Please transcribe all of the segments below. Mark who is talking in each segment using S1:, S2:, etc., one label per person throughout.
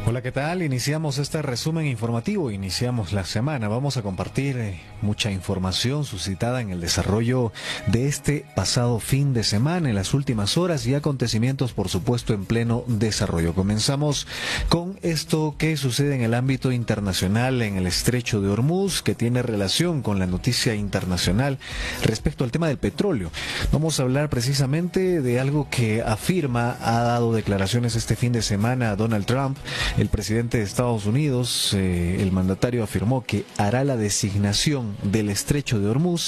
S1: Hola, ¿qué tal? Iniciamos este resumen informativo, iniciamos la semana. Vamos a compartir mucha información suscitada en el desarrollo de este pasado fin de semana, en las últimas horas y acontecimientos, por supuesto, en pleno desarrollo. Comenzamos con esto que sucede en el ámbito internacional, en el estrecho de Hormuz, que tiene relación con la noticia internacional respecto al tema del petróleo. Vamos a hablar precisamente de algo que afirma, ha dado declaraciones este fin de semana Donald Trump. El presidente de Estados Unidos, el mandatario, afirmó que hará la designación del estrecho de Hormuz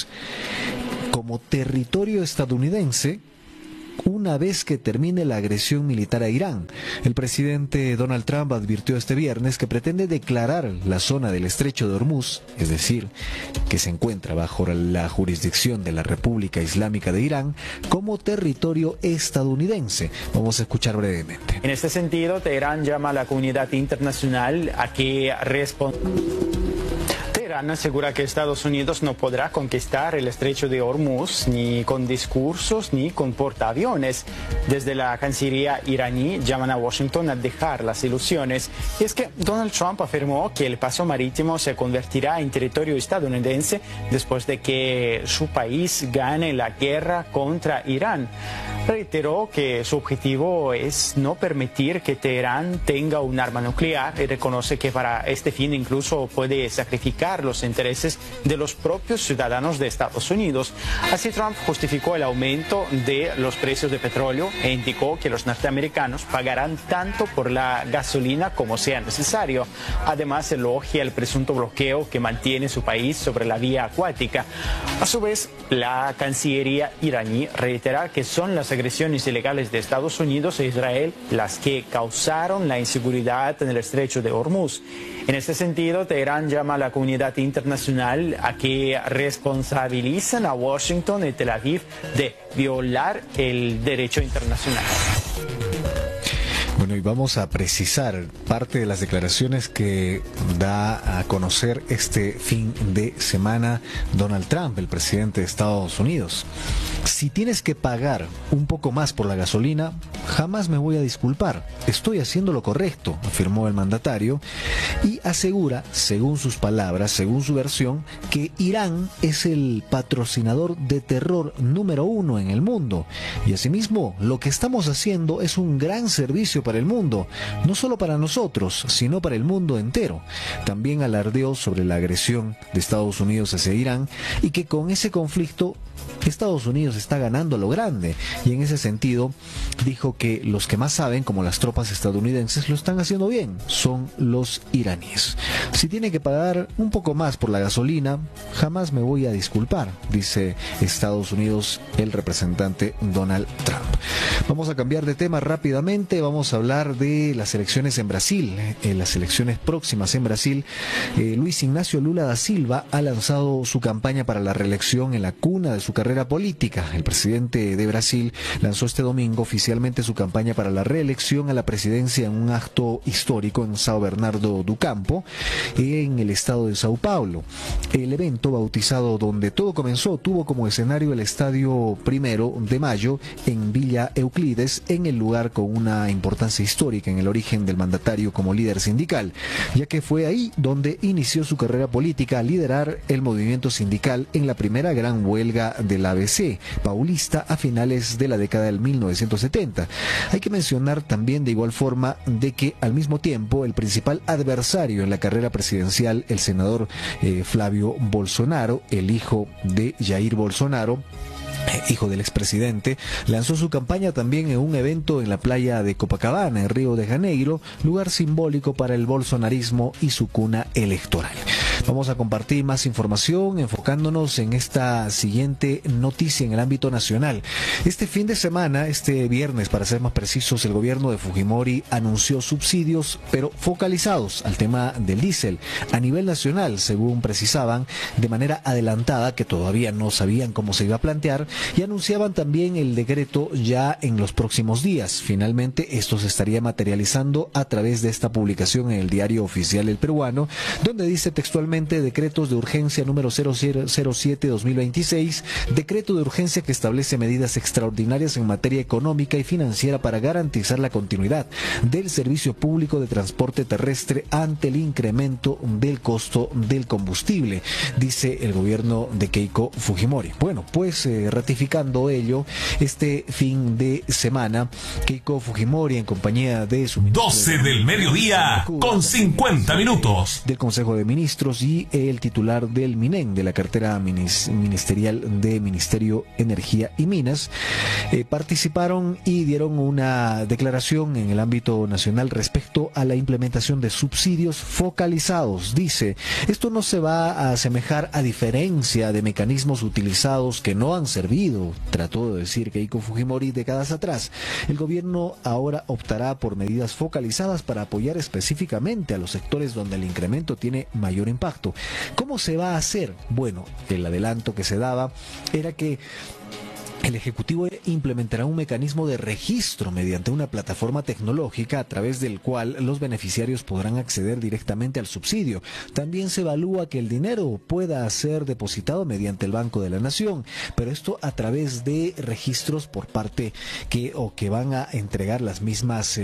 S1: como territorio estadounidense una vez que termine la agresión militar a Irán. El presidente Donald Trump advirtió este viernes que pretende declarar la zona del estrecho de Hormuz, es decir, que se encuentra bajo la jurisdicción de la República Islámica de Irán, como territorio estadounidense. Vamos a escuchar brevemente.
S2: En este sentido, Teherán llama a la comunidad internacional a que responda. Teherán asegura que Estados Unidos no podrá conquistar el estrecho de Hormuz ni con discursos ni con portaaviones. Desde la Cancillería iraní llaman a Washington a dejar las ilusiones. Y es que Donald Trump afirmó que el paso marítimo se convertirá en territorio estadounidense después de que su país gane la guerra contra Irán. Reiteró que su objetivo es no permitir que Teherán tenga un arma nuclear y reconoce que para este fin incluso puede sacrificar los intereses de los propios ciudadanos de Estados Unidos. Así, Trump justificó el aumento de los precios de petróleo e indicó que los norteamericanos pagarán tanto por la gasolina como sea necesario. Además, elogia el presunto bloqueo que mantiene su país sobre la vía acuática. A su vez, la Cancillería iraní reitera que son las agresiones ilegales de Estados Unidos e Israel las que causaron la inseguridad en el estrecho de Hormuz. En este sentido, Teherán llama a la comunidad internacional a que responsabilicen a Washington y Tel Aviv de violar el derecho internacional.
S1: Bueno, y vamos a precisar parte de las declaraciones que da a conocer este fin de semana Donald Trump, el presidente de Estados Unidos. Si tienes que pagar un poco más por la gasolina, jamás me voy a disculpar. Estoy haciendo lo correcto, afirmó el mandatario, y asegura, según sus palabras, según su versión, que Irán es el patrocinador de terror número 1 en el mundo. Y asimismo, lo que estamos haciendo es un gran servicio para el mundo, no solo para nosotros, sino para el mundo entero. También alardeó sobre la agresión de Estados Unidos hacia Irán y que con ese conflicto Estados Unidos está ganando a lo grande, y en ese sentido dijo que los que más saben, como las tropas estadounidenses, lo están haciendo bien, son los iraníes. Si tiene que pagar un poco más por la gasolina, jamás me voy a disculpar, dice Estados Unidos, el representante Donald Trump. Vamos a cambiar de tema rápidamente, vamos a hablar de las elecciones en Brasil, las elecciones próximas en Brasil. Luis Ignacio Lula da Silva ha lanzado su campaña para la reelección en la cuna de su carrera política. El presidente de Brasil lanzó este domingo oficialmente su campaña para la reelección a la presidencia en un acto histórico en São Bernardo do Campo, en el estado de Sao Paulo. El evento, bautizado Donde Todo Comenzó, tuvo como escenario el Estadio 1 de Mayo en Villa Euclides, en el lugar con una importancia histórica en el origen del mandatario como líder sindical, ya que fue ahí donde inició su carrera política, a liderar el movimiento sindical en la primera gran huelga del ABC paulista a finales de la década del 1970. Hay que mencionar también de igual forma de que al mismo tiempo el principal adversario en la carrera presidencial, el senador Flavio Bolsonaro, el hijo de Jair Bolsonaro, hijo del expresidente, lanzó su campaña también en un evento en la playa de Copacabana, en Río de Janeiro, lugar simbólico para el bolsonarismo y su cuna electoral. Vamos a compartir más información enfocándonos en esta siguiente noticia en el ámbito nacional. Este fin de semana, este viernes para ser más precisos, el gobierno de Fujimori anunció subsidios, pero focalizados al tema del diésel a nivel nacional, según precisaban, de manera adelantada, que todavía no sabían cómo se iba a plantear, y anunciaban también el decreto ya en los próximos días. Finalmente, esto se estaría materializando a través de esta publicación en el Diario Oficial El Peruano, donde dice textualmente precisamente decretos de urgencia número 0007-2026, decreto de urgencia que establece medidas extraordinarias en materia económica y financiera para garantizar la continuidad del servicio público de transporte terrestre ante el incremento del costo del combustible, dice el gobierno de Keiko Fujimori. Bueno, pues ratificando ello, este fin de semana, Keiko Fujimori, en compañía de su ministro
S3: 12 del mediodía con 50 minutos
S1: del Consejo de Ministros y el titular del MINEN, de la cartera ministerial de Ministerio Energía y Minas, participaron y dieron una declaración en el ámbito nacional respecto a la implementación de subsidios focalizados. Dice, esto no se va a asemejar a diferencia de mecanismos utilizados que no han servido, trató de decir Keiko Fujimori décadas atrás. El gobierno ahora optará por medidas focalizadas para apoyar específicamente a los sectores donde el incremento tiene mayor impacto. ¿Cómo se va a hacer? Bueno, el adelanto que se daba era que el Ejecutivo implementará un mecanismo de registro mediante una plataforma tecnológica a través del cual los beneficiarios podrán acceder directamente al subsidio. También se evalúa que el dinero pueda ser depositado mediante el Banco de la Nación, pero esto a través de registros por parte que van a entregar las mismas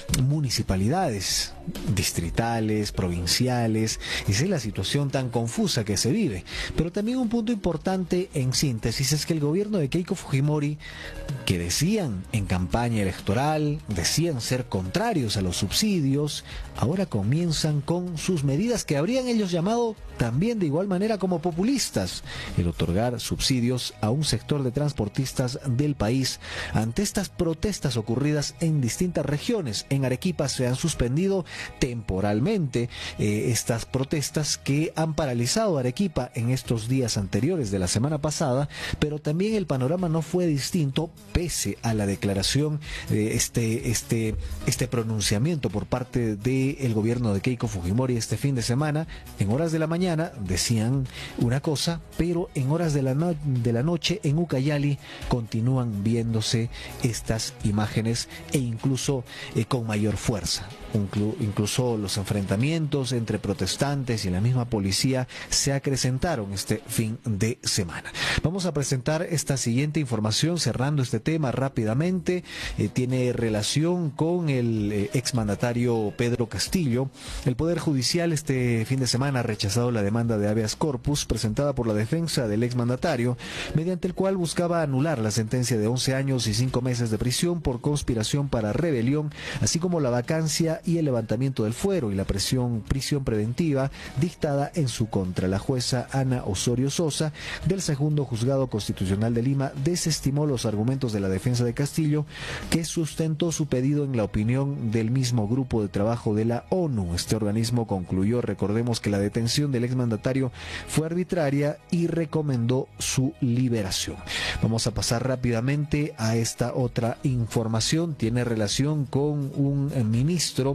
S1: municipalidades, distritales, provinciales. Esa es la situación tan confusa que se vive. Pero también un punto importante en síntesis es que el gobierno de Keiko Fujimori, que decían en campaña electoral, decían ser contrarios a los subsidios, ahora comienzan con sus medidas que habrían ellos llamado también de igual manera como populistas, el otorgar subsidios a un sector de transportistas del país ante estas protestas ocurridas en distintas regiones. En Arequipa se han suspendido temporalmente estas protestas que han paralizado Arequipa en estos días anteriores de la semana pasada, pero también el panorama no fue distinto pese a la declaración de este pronunciamiento por parte del gobierno de Keiko Fujimori este fin de semana. En horas de la mañana decían una cosa, pero en horas de la noche en Ucayali continúan viéndose estas imágenes e incluso con mayor fuerza. Incluso los enfrentamientos entre protestantes y la misma policía se acrecentaron este fin de semana. Vamos a presentar esta siguiente información cerrando este tema rápidamente. Tiene relación con el exmandatario Pedro Castillo. El Poder Judicial este fin de semana ha rechazado la demanda de habeas corpus presentada por la defensa del exmandatario, mediante el cual buscaba anular la sentencia de 11 años y 5 meses de prisión por conspiración para rebelión, así como la vacancia y el levantamiento del fuero y la prisión preventiva dictada en su contra. La jueza Ana Osorio Sosa del segundo juzgado constitucional de Lima desestimó los argumentos de la defensa de Castillo, que sustentó su pedido en la opinión del mismo grupo de trabajo de la ONU. Este organismo concluyó, recordemos, que la detención del exmandatario fue arbitraria y recomendó su liberación. Vamos a pasar rápidamente a esta otra información. Tiene relación con un ministro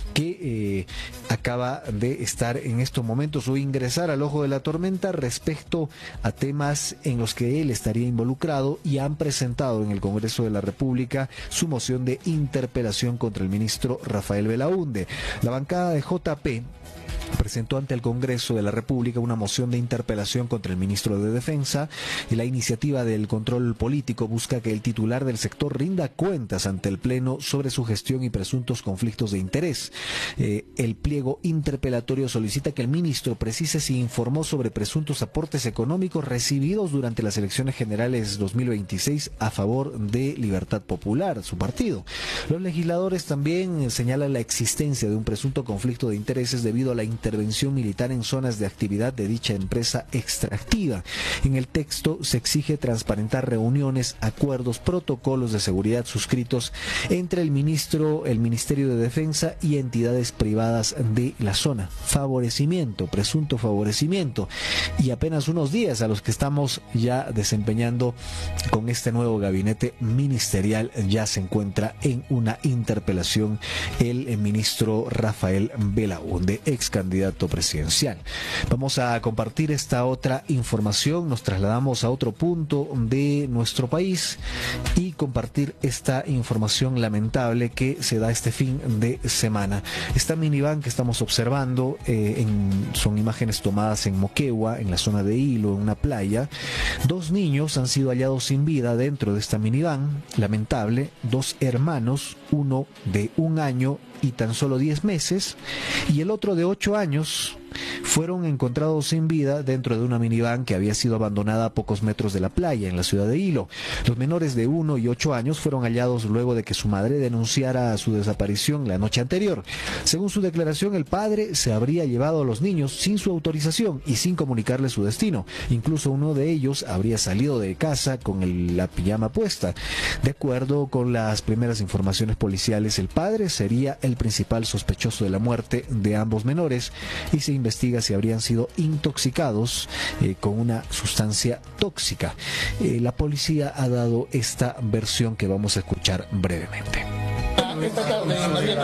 S1: que acaba de estar en estos momentos o ingresar al ojo de la tormenta respecto a temas en los que él estaría involucrado, y han presentado en el Congreso de la República su moción de interpelación contra el ministro Rafael Belaúnde. La bancada de JP presentó ante el Congreso de la República una moción de interpelación contra el ministro de Defensa, y la iniciativa del control político busca que el titular del sector rinda cuentas ante el Pleno sobre su gestión y presuntos conflictos de interés. El pliego interpelatorio solicita que el ministro precise si informó sobre presuntos aportes económicos recibidos durante las elecciones generales 2026 a favor de Libertad Popular, su partido. Los legisladores también señalan la existencia de un presunto conflicto de intereses debido a la intervención militar en zonas de actividad de dicha empresa extractiva. En el texto se exige transparentar reuniones, acuerdos, protocolos de seguridad suscritos entre el Ministerio de Defensa y entidades privadas de la zona. Favorecimiento, presunto favorecimiento, y apenas unos días a los que estamos ya desempeñando con este nuevo gabinete ministerial, ya se encuentra en una interpelación el ministro Rafael Belaúnde, ex candidato candidato presidencial. Vamos a compartir esta otra información, nos trasladamos a otro punto de nuestro país y compartir esta información lamentable que se da este fin de semana. Esta minivan que estamos observando son imágenes tomadas en Moquegua, en la zona de Hilo, en una playa. 2 niños han sido hallados sin vida dentro de esta minivan, lamentable, 2 hermanos, uno de 1 año y tan solo 10 meses, y el otro de 8 años, fueron encontrados sin vida dentro de una minivan que había sido abandonada a pocos metros de la playa en la ciudad de Hilo. Los menores de 1 y 8 años fueron hallados luego de que su madre denunciara su desaparición la noche anterior. Según su declaración, el padre se habría llevado a los niños sin su autorización y sin comunicarles su destino. Incluso uno de ellos habría salido de casa con la pijama puesta. De acuerdo con las primeras informaciones policiales, el padre sería el principal sospechoso de la muerte de ambos menores y se investiga si habrían sido intoxicados con una sustancia tóxica. La policía ha dado esta versión que vamos a escuchar brevemente.